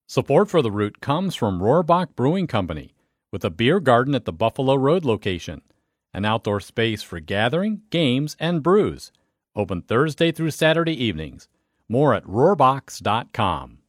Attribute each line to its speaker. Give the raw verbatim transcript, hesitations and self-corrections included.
Speaker 1: Support for The Root comes from Rohrbach Brewing Company, with a beer garden at the Buffalo Road location, an outdoor space for gathering, games, and brews. Open Thursday through Saturday evenings. More at rohrbachs dot com.